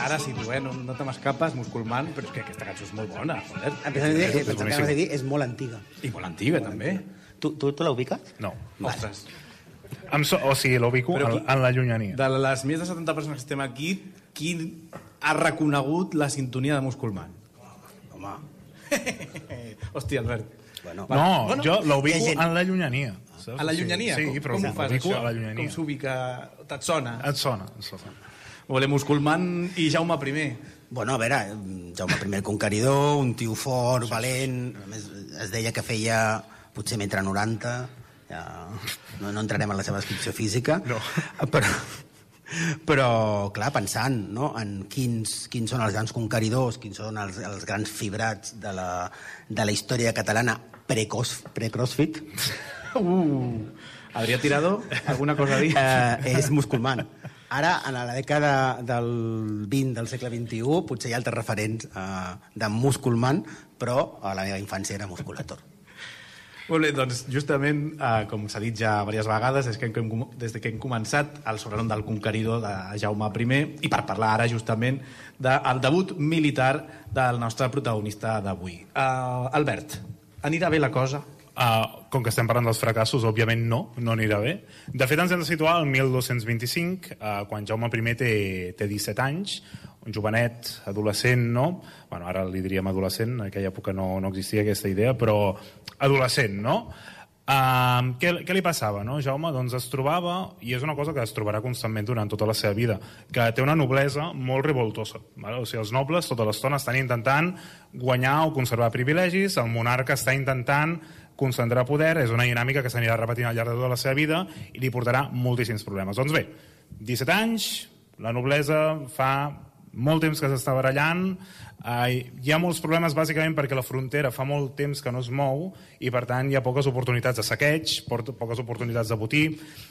Ara sí, tu, no te m'escapes, Musculman, però és que aquesta cançó és molt bona, joder. Pensava que dir, és molt antiga. I molt antiga, també. Tu la ubiques? No. Ostres. O sigui, l'ubico en la llunyania. De les més de 70 persones que estem aquí, qui ha reconegut la sintonia de Musculman? Home. Hòstia, Albert. No, jo l'ubico en la llunyania. A la llunyania? Sí, però com ho fas, això? a la llunyania. Com s'ubica? Et sona? Et sona. Musculman i Jaume I. Bueno, a veure, Jaume I conqueridor, un tio fort, valent, a més es deia que feia potser 1,90 m, ja no entrarem en la seva descripció física, no. però clar, pensant en quins són els grans conqueridors, quins són els grans fibrats de la història catalana pre-CrossFit. Adrià Tirado, alguna cosa a dir? És Musculman. Ara, en la dècada del 20 del segle XXI, potser hi ha altres referents de Musculman, però a la meva infància era Musculator. Molt bé, doncs justament, com s'ha dit ja diverses vegades, des que hem començat el sobrenom del conqueridor de Jaume I, i per parlar ara justament del debut militar del nostre protagonista d'avui. Albert, anirà bé la cosa? Com que estem parlant dels fracassos, òbviament no anirà bé. De fet, ens hem de situar al 1225, quan Jaume I té 17 anys, un jovenet, adolescent, no? Bueno, ara li diríem adolescent, en aquella època no existia aquesta idea, però adolescent, no? Què li passava, no? Jaume doncs es trobava, i és una cosa que es trobarà constantment durant tota la seva vida, que té una noblesa molt revoltosa, vale? O sigui, els nobles tota l'estona estan intentant guanyar o conservar privilegis, el monarca està intentant concentrar poder, és una dinàmica que s'anirà repetint al llarg de tota la seva vida i li portarà moltíssims problemes. Doncs bé, 17 anys, la noblesa fa molt temps que s'està barallant, hi ha molts problemes bàsicament perquè la frontera fa molt temps que no es mou i per tant hi ha poques oportunitats de saqueig, poques oportunitats de botí,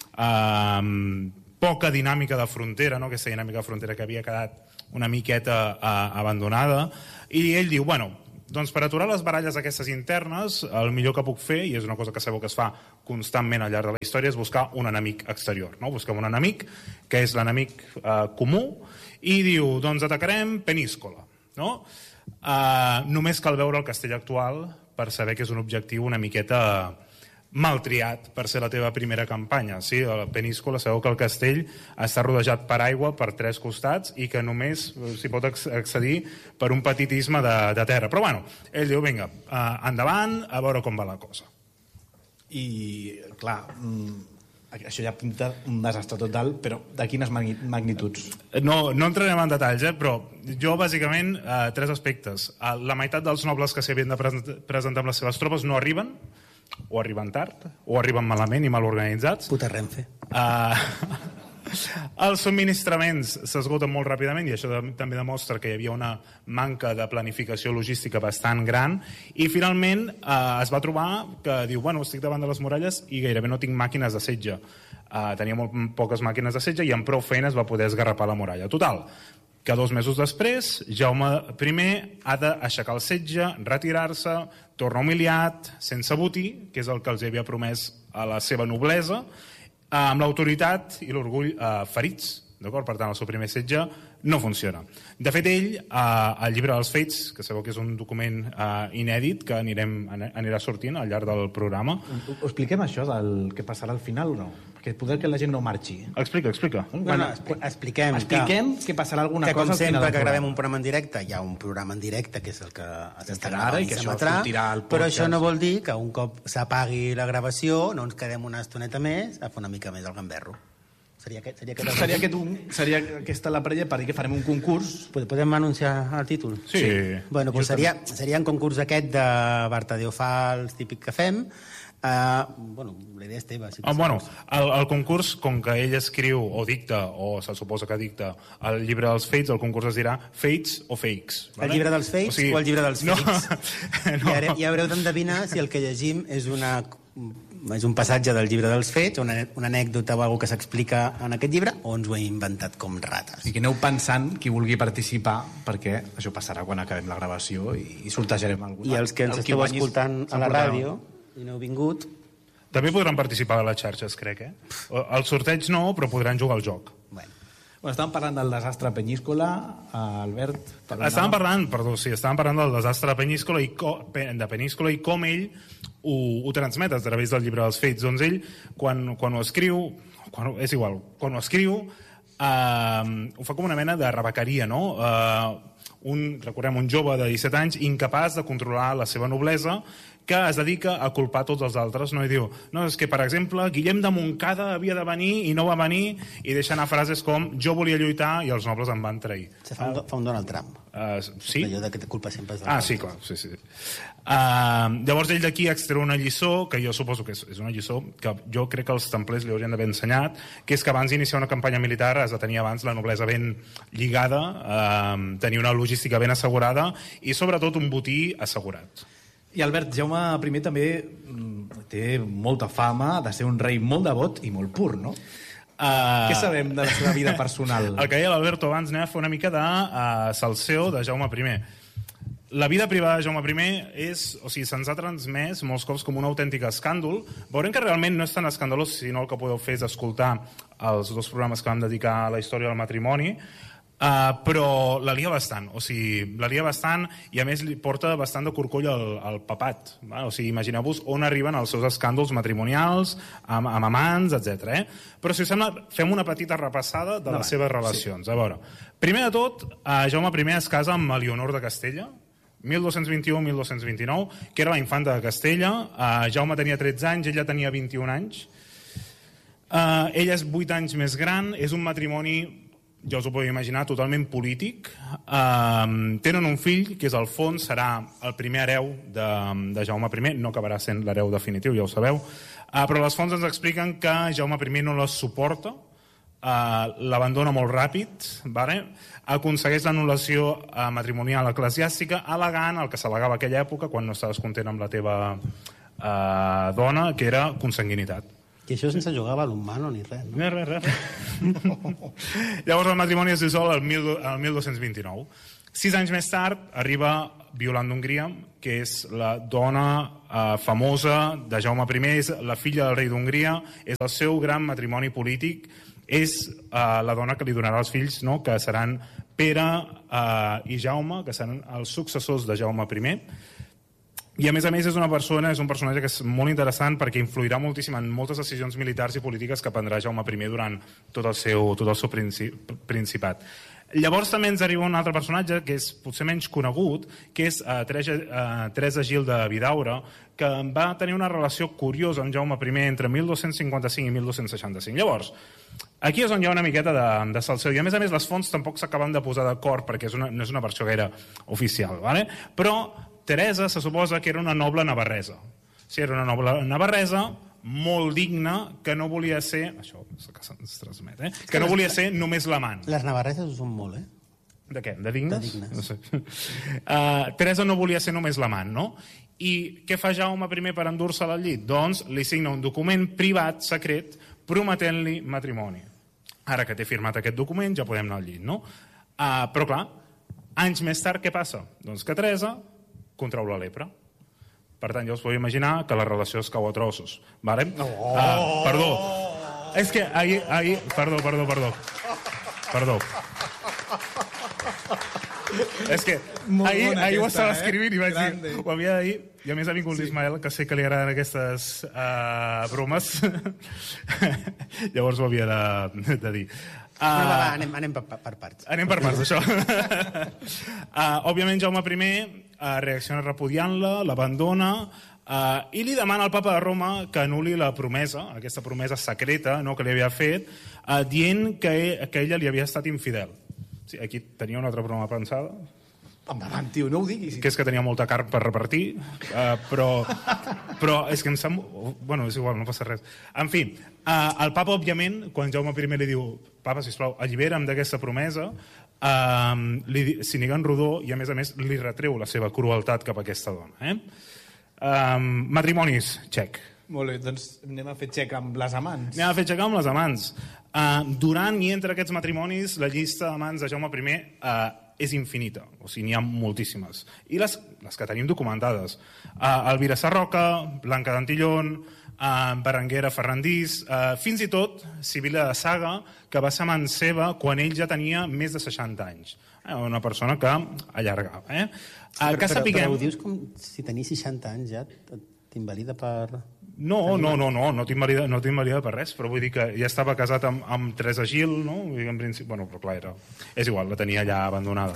poca dinàmica de frontera, no? Aquesta dinàmica de frontera que havia quedat una miqueta abandonada, i ell diu, bueno, doncs per aturar les baralles aquestes internes, el millor que puc fer, i és una cosa que sabeu que es fa constantment al llarg de la història, és buscar un enemic exterior. No? Busquem un enemic, que és l'enemic comú, i diu, doncs atacarem Peníscola. No? Només cal veure el castell actual per saber que és un objectiu una miqueta mal triat per ser la teva primera campanya. Sí, a la Peníscola sabeu que el castell està rodejat per aigua per 3 costats i que només s'hi pot accedir per un petit istme de terra. Però bueno, ell diu, vinga, endavant, a veure com va la cosa. I, clar, això ja pinta un desastre total, però de quines magnituds? No entrarem en detalls, però jo, bàsicament, 3 aspectes. La meitat dels nobles que s'hi havien de presentar amb les seves tropes no arriben, o arriben tard, o arriben malament i mal organitzats. Puta Renfe. Els subministraments s'esgoten molt ràpidament i això també demostra que hi havia una manca de planificació logística bastant gran i finalment es va trobar que diu, bueno, estic davant de les muralles i gairebé no tinc màquines de setge. Tenia molt poques màquines de setge i amb prou feines va poder esgarrapar la muralla. Total, que 2 mesos després Jaume I ha d'aixecar el setge, retirar-se, torna humiliat, sense botí, que és el que els havia promès a la seva noblesa, amb l'autoritat i l'orgull ferits, d'acord? Per tant, el seu primer setge no funciona. De fet, ell, al llibre dels fets, que sabeu que és un document inèdit que anirà sortint al llarg del programa. Ho expliquem això del que passarà al final o no? Perquè poder que la gent no marxi. Explica. Bueno, expliquem que passarà alguna cosa al final. Que com sempre que gravem un programa en directe, hi ha un programa en directe que és el que s'està gravant i s'emetrà, però això no vol dir que un cop s'apagui la gravació no ens quedem una estoneta més a fer una mica més el gamberro. Seria aquesta la prèvia per dir que farem un concurs. Podem anunciar el títol? Sí. Bueno, doncs seria un concurs aquest de Bartadeu Fals, típic que fem. Bueno, la idea és teva. El concurs, com que ell escriu o dicta, o se suposa que dicta el llibre dels fets, el concurs es dirà Fates o Fakes. El llibre dels Fates o el llibre dels Fakes? No. I haureu d'endevinar si el que llegim és un passatge del llibre dels fets, una anècdota o alguna que s'explica en aquest llibre, o ens ho hem inventat com rates. I que aneu pensant qui vulgui participar, perquè això passarà quan acabem la gravació i sortejarem alguna. I els que ens esteu escoltant a la ràdio i no heu vingut... També podran participar a les xarxes, crec, El sorteig no, però podran jugar al joc. Bueno. Bueno, estàvem parlant del desastre Penyíscola, Albert... Estàvem parlant del desastre de Penyíscola i com ell ho transmet a través del llibre dels fets. Doncs ell, quan ho escriu, ho escriu, ho fa com una mena de rebequeria, no? Recordem, un jove de 17 anys incapaç de controlar la seva noblesa, que es dedica a culpar tots els altres, no? I diu, no, és que, per exemple, Guillem de Montcada havia de venir i no va venir, i deixa anar frases com jo volia lluitar i els nobles em van trair. Fa un Donald Trump. Sí? Allò de que té culpa sempre és del sí, clar, sí. Llavors ell d'aquí extreu una lliçó, que jo suposo que és una lliçó que jo crec que els templers li haurien d'haver ensenyat, que és que abans d'iniciar una campanya militar has de tenir abans la noblesa ben lligada, tenir una logística ben assegurada i sobretot un botí assegurat. I Albert, Jaume I també té molta fama de ser un rei molt devot i molt pur, no? Què sabem de la seva vida personal? El que deia l'Alberto abans, anem a fer una mica de salseo de Jaume I. La vida privada de Jaume I se'ns ha transmès molts cops com un autèntic escàndol. Veurem que realment no és tan escandalós, sinó el que podeu fer és escoltar els 2 programes que vam dedicar a la història del matrimoni, però la lia bastant, i a més li porta bastant de corcoll al papat. Imagineu-vos on arriben els seus escàndols matrimonials, amb amants, etc. Però si us sembla, fem una petita repassada de les seves relacions. Sí. A veure, primer de tot, Jaume I es casa amb Elionor de Castella, 1221-1229, que era la infanta de Castella. Jaume tenia 13 anys, ella tenia 21 anys. Ella és 8 anys més gran, és un matrimoni, ja us ho podeu imaginar, totalment polític. Tenen un fill, que és Alfons, serà el primer hereu de Jaume I, no acabarà sent l'hereu definitiu, ja ho sabeu, però les fonts ens expliquen que Jaume I no les suporta, l'abandona molt ràpid, aconsegueix l'anul·lació matrimonial eclesiàstica, al·legant el que s'al·legava a aquella època, quan no estaves content amb la teva dona, que era consanguinitat. I això sense jugar a balonmano ni res, no? Res. Llavors el matrimoni es dissol el 1229. 6 anys més tard arriba Violant d'Hongria, que és la dona famosa de Jaume I, és la filla del rei d'Hongria, és el seu gran matrimoni polític, és la dona que li donarà els fills, no?, que seran Pere i Jaume, que seran els successors de Jaume I. I a més és un personatge que és molt interessant perquè influirà moltíssim en moltes decisions militars i polítiques que prendrà Jaume I durant tot el seu principat. Llavors també ens arriba un altre personatge que és potser menys conegut, que és Teresa Gil de Vidaura, que va tenir una relació curiosa amb Jaume I entre 1255 i 1265. Llavors, aquí és on hi ha una miqueta de salseo, i a més les fonts tampoc s'acaben de posar d'acord perquè no és una versió gaire oficial, però Teresa se suposa que era una noble navarresa. Sí, era una noble navarresa molt digna, que no volia ser... Això és el que se'ns transmet, que no volia ser només l'amant. Les navarreses ho són molt, De què? De dignes? De dignes. No sé. Teresa no volia ser només l'amant, no? I què fa Jaume I per endur-se-la al llit? Doncs li signa un document privat, secret, prometent-li matrimoni. Ara que té firmat aquest document ja podem anar al llit, no? Però clar, anys més tard què passa? Doncs que Teresa contrau la lepra. Per tant, ja us podeu imaginar que la relació es cau a trossos. Vale? Perdó. És que ahir... Perdó. És que ahir ho estava escrivint i vaig dir... Ho havia de dir, i a més ha vingut l'Ismael, que sé que li agraden aquestes bromes. Llavors ho havia de dir. Anem per parts. Anem per parts, això. Òbviament, Jaume I reacciona repudiant-la, l'abandona, i li demana al papa de Roma que anul·li la promesa, aquesta promesa secreta que li havia fet, dient que ella li havia estat infidel. Sí, aquí tenia una altra broma pensada. Endavant, tio, no ho diguis. Que és que tenia molta carn per repartir, però és que em sembla... Bueno, és igual, no passa res. En fi, el papa, òbviament, quan Jaume I li diu papa, sisplau, allibera'm d'aquesta promesa, s'hi nega en rodó i, a més, li retreu la seva crueltat cap a aquesta dona. Matrimonis, check. Molt bé, doncs anem a fer check amb les amants. Anem a fer check amb les amants. Durant i entre aquests matrimonis, la llista d'amants de Jaume I és infinita, o sigui, n'hi ha moltíssimes. I les que tenim documentades. Elvira Sarroca, Blanca d'Antillón, Berenguer a Ferrandís, fins i tot Sibila de Saga, que va ser amant seva quan ell ja tenia més de 60 anys. Una persona que allargava. Però ho dius com si tenies 60 anys ja t'invalida per... No t'invalida per res, però vull dir que ja estava casat amb Teresa Gil, no? En principi, bueno, però clar, és igual, la tenia ja abandonada.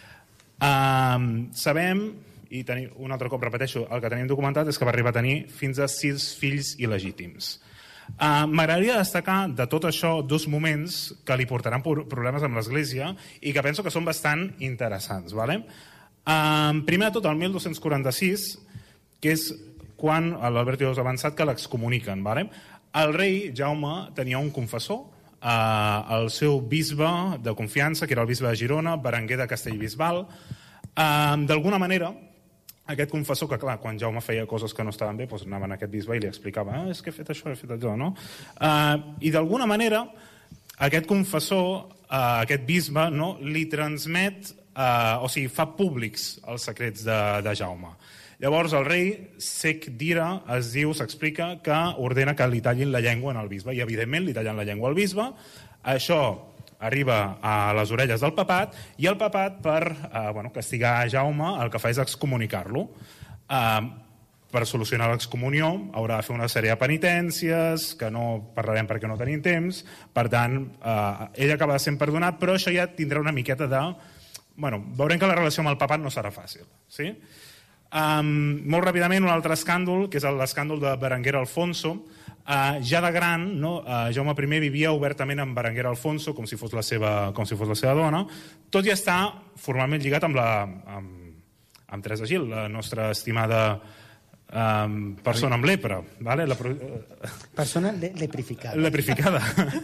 Sabem, i un altre cop repeteixo, el que tenim documentat és que va arribar a tenir fins a 6 fills il·legítims. M'agradaria destacar de tot això 2 moments que li portaran problemes amb l'Església i que penso que són bastant interessants. Primer de tot, el 1246, que és quan l'Albert ja us ha avançat que l'excomuniquen. El rei Jaume tenia un confessor, el seu bisbe de confiança, que era el bisbe de Girona, Berenguer de Castellbisbal. D'alguna manera, aquest confessor, que clar, quan Jaume feia coses que no estaven bé, doncs anaven a aquest bisbe i li explicava és que he fet això, he fet allò, no? I d'alguna manera aquest confessor, aquest bisbe, no, li transmet, o sigui, fa públics els secrets de Jaume. Llavors el rei Sec Dira es diu, s'explica, que ordena que li tallin la llengua al bisbe, i evidentment li tallen la llengua al bisbe. Això arriba a les orelles del papat, i el papat, per castigar Jaume, el que fa és excomunicar-lo. Per solucionar l'excomunió haurà de fer una sèrie de penitències, que no parlarem perquè no tenim temps, per tant, ell acaba sent perdonat, però això ja tindrà una miqueta de... veurem que la relació amb el papat no serà fàcil, sí? Molt ràpidament, un altre escàndol, que és l'escàndol de Berenguer Alfonso. Ja de gran, Jaume I vivia obertament amb Berenguer Alfonso com si fos la seva dona, tot i estar formalment lligat amb Teresa Gil, la nostra estimada persona amb lepra. Persona leprificada. Leprificada.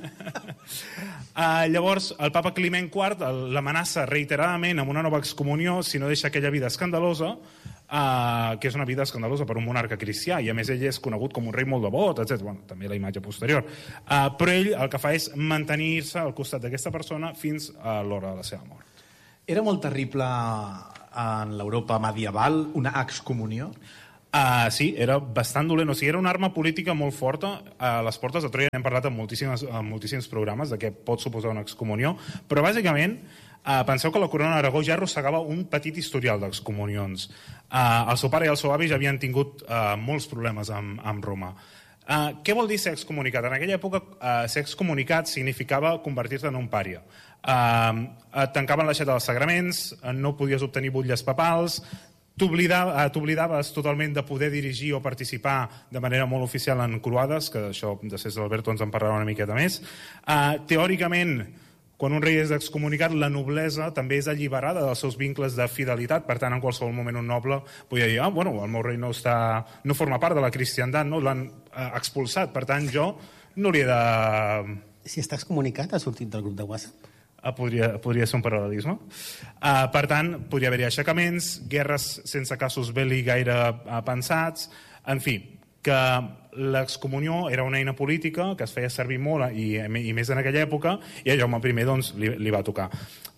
Llavors, el papa Climent IV l'amenaça reiteradament amb una nova excomunió si no deixa aquella vida escandalosa, que és una vida escandalosa per un monarca cristià, i a més ell és conegut com un rei molt devot, etc. També la imatge posterior. Però ell el que fa és mantenir-se al costat d'aquesta persona fins a l'hora de la seva mort. Era molt terrible en l'Europa medieval una excomunió? Sí, era bastant dolent. O sigui, era una arma política molt forta. A les portes de Troia n'hem parlat en moltíssims programes de què pot suposar una excomunió, però bàsicament penseu que la corona d'Aragó ja arrossegava un petit historial d'excomunions. El seu pare i el seu avi ja havien tingut molts problemes amb Roma. Què vol dir ser excomunicat? En aquella època, ser excomunicat significava convertir-te en un pària. Et tancaven l'aixeta dels sagraments, no podies obtenir butlles papals, t'oblidaves totalment de poder dirigir o participar de manera molt oficial en croades, que això després l'Alberto ens en parlarà una miqueta més. Teòricament, quan un rei és excomunicat, la noblesa també és alliberada dels seus vincles de fidelitat, per tant, en qualsevol moment un noble podia dir, el meu rei no forma part de la cristiandat, no l'han expulsat, per tant, jo no li he de... Si està excomunicat, ha sortit del grup de WhatsApp? Podria ser un paral·lelisme. Per tant, podria haver-hi aixecaments, guerres sense casos belli gaire pensats, en fi, que l'excomunió era una eina política que es feia servir molt i més en aquella època, i a Jaume I doncs, li va tocar.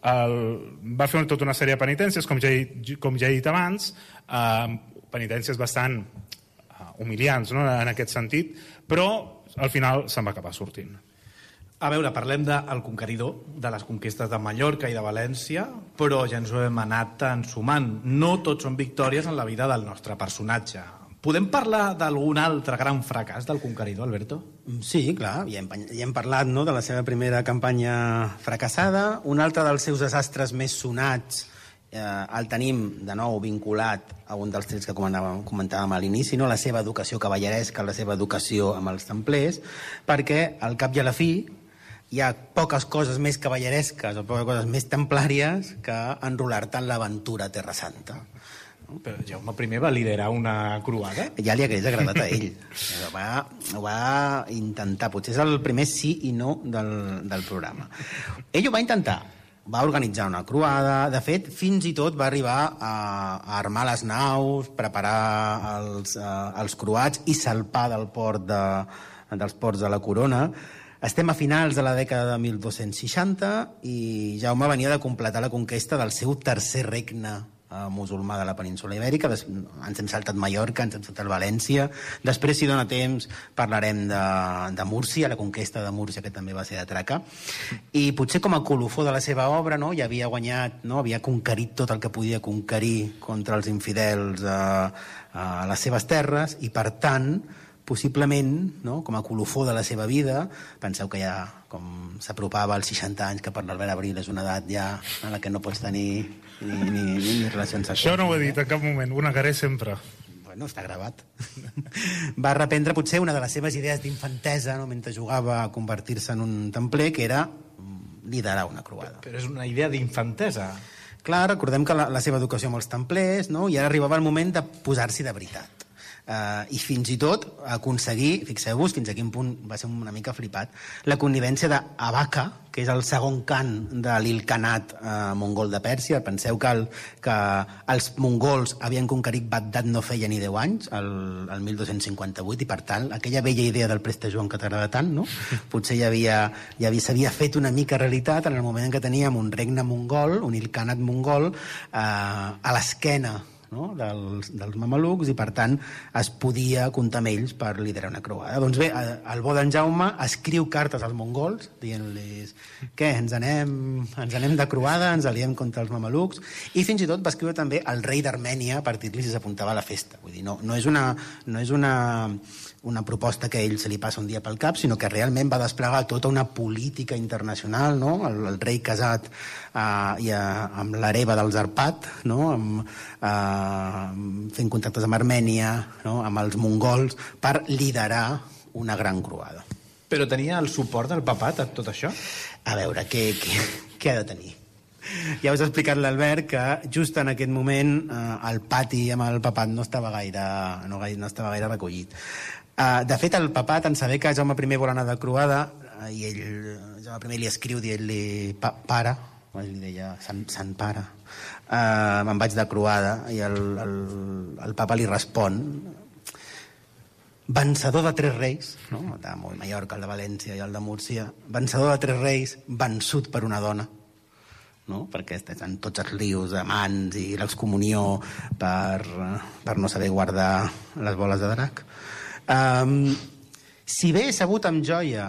Va fer tota una sèrie de penitències, com ja he dit abans, penitències bastant humiliants, no?, en aquest sentit, però al final se'n va acabar sortint. A veure, parlem del conqueridor, de les conquestes de Mallorca i de València, però ja ens ho hem anat ensumant. No tots són victòries en la vida del nostre personatge. Podem parlar d'algun altre gran fracàs del conqueridor, Alberto? Sí, clar, ja hem parlat, no?, de la seva primera campanya fracassada. Un altre dels seus desastres més sonats el tenim de nou vinculat a un dels trets que comentàvem a l'inici, no?, la seva educació cavalleresca, la seva educació amb els templers, perquè al cap i a la fi hi ha poques coses més cavalleresques o poques coses més templàries que enrolar-te en l'aventura a Terra Santa. Però Jaume I va liderar una croada? Ja li hagués agradat a ell. Ho va intentar. Potser és el primer sí i no del programa. Ell ho va intentar. Va organitzar una croada. De fet, fins i tot va arribar a armar les naus, preparar els croats i salpar dels ports de la corona. Estem a finals de la dècada de 1260 i Jaume venia de completar la conquesta del seu tercer regne musulmà de la península Ibèrica. Ens hem saltat Mallorca, ens hem saltat València. Després, si dona temps, parlarem de Múrcia, la conquesta de Múrcia, que també va ser de traca. I potser com a colofó de la seva obra, no, ja havia guanyat, no, havia conquerit tot el que podia conquerir contra els infidels a les seves terres, i per tant, possiblement, no, com a colofó de la seva vida, penseu que ja, com s'apropava als 60 anys, que per l'Albert Abril és una edat ja en la que no pots tenir ni relacions sexuals. Això no ho he dit en cap moment, ho negaré sempre. Bueno, està gravat. Va reprendre potser una de les seves idees d'infantesa, no, mentre jugava a convertir-se en un templer, que era liderar una croada. Però és una idea d'infantesa. Clar, recordem que la seva educació amb els templers, no, i ara arribava el moment de posar-s'hi de veritat. I fins i tot aconseguir, fixeu-vos fins a quin punt va ser una mica flipat, la connivència d'Abaca, que és el segon cant de l'Ilkhanat mongol de Pèrsia. Penseu que els mongols havien conquerit Bagdad no feia ni 10 anys, el 1258, i per tant aquella vella idea del Preste Joan que t'agrada tant, no? Potser s'havia fet una mica realitat en el moment en què teníem un regne mongol, un Ilkhanat mongol, a l'esquena, no, dels mamelucs, i per tant es podia comptar amb ells per liderar una croada. Doncs bé, el bo d'en Jaume escriu cartes als mongols dient-los què, ens anem de croada, ens aliem contra els mamelucs, i fins i tot va escriure també al rei d'Armènia per dir-li si s'apuntava a la festa. Vull dir, no és una proposta que a ell se li passa un dia pel cap, sinó que realment va desplegar tota una política internacional, no? El rei casat amb l'hereva del Zarpat, no? Fent contactes amb Armènia, no? Amb els mongols, per liderar una gran croada. Però tenia el suport del papat a tot això? A veure, què ha de tenir? Ja us ha explicat l'Albert que just en aquest moment el pati amb el papat no estava gaire recollit. De fet, el papat, en saber que Jaume I vol anar de croada, i Jaume I li escriu dient-li pare, ell li deia sant pare, me'n vaig de croada, i el papa li respon vencedor de 3 reis, no? El de Mallorca, el de València i el de Múrcia, vencedor de 3 reis, vençut per una dona, no? Perquè estan tots els lius amants i l'excomunió per no saber guardar les boles de drac. Si bé he sabut amb joia